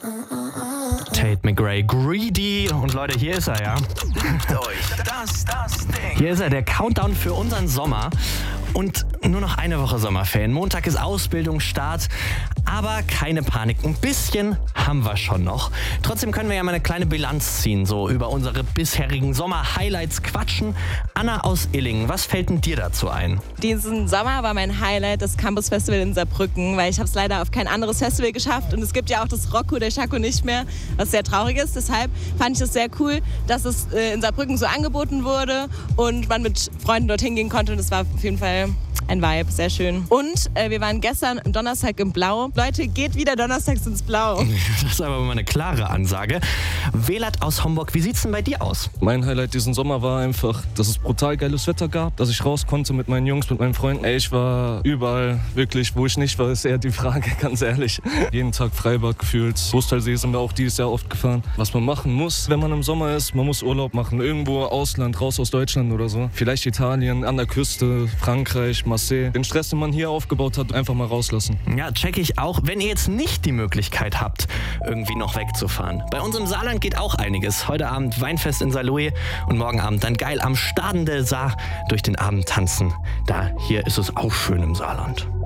Tate McRae, Greedy. Und Leute, hier ist er, ja. Das Ding. Hier ist er, der Countdown für unseren Sommer. Und nur noch eine Woche Sommerferien. Montag ist Ausbildungsstart. Aber keine Panik, ein bisschen haben wir schon noch. Trotzdem können wir ja mal eine kleine Bilanz ziehen, so über unsere bisherigen Sommer-Highlights quatschen. Anna aus Illingen, was fällt denn dir dazu ein? Diesen Sommer war mein Highlight das Campus Festival in Saarbrücken, weil ich habe es leider auf kein anderes Festival geschafft und es gibt ja auch das Rocco der Schacko nicht mehr, was sehr traurig ist. Deshalb fand ich es sehr cool, dass es in Saarbrücken so angeboten wurde und man mit Freunden dorthin gehen konnte und es war auf jeden Fall ein Vibe, sehr schön. Und wir waren gestern am Donnerstag im Blau. Leute, geht wieder donnerstags ins Blau. Das ist aber mal eine klare Ansage. Velat aus Homburg, wie sieht's denn bei dir aus? Mein Highlight diesen Sommer war einfach, dass es brutal geiles Wetter gab, dass ich raus konnte mit meinen Jungs, mit meinen Freunden. Ich war überall, wirklich, wo ich nicht war, ist eher die Frage, ganz ehrlich. Jeden Tag Freibad gefühlt. Brustalsee sind wir auch dieses Jahr oft gefahren. Was man machen muss, wenn man im Sommer ist, man muss Urlaub machen. Irgendwo Ausland, raus aus Deutschland oder so. Vielleicht Italien, an der Küste, Frankreich, Marseille. Den Stress, den man hier aufgebaut hat, einfach mal rauslassen. Ja, check ich auch, wenn ihr jetzt nicht die Möglichkeit habt, irgendwie noch wegzufahren. Bei uns im Saarland geht auch einiges. Heute Abend Weinfest in Saarlouis und morgen Abend dann geil am Staden der Saar durch den Abend tanzen. Hier ist es auch schön im Saarland.